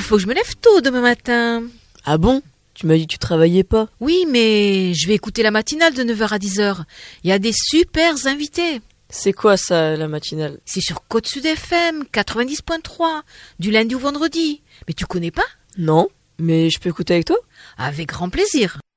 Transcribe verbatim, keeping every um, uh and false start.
faut que je me lève tôt demain matin. Ah bon? Tu m'as dit que tu travaillais pas. Oui, mais je vais écouter la matinale de neuf heures à dix heures. Il y a des super invités. C'est quoi ça, la matinale? C'est sur Côte Sud F M, quatre-vingt-dix point trois, du lundi au vendredi. Mais tu connais pas? Non, mais je peux écouter avec toi? Avec grand plaisir.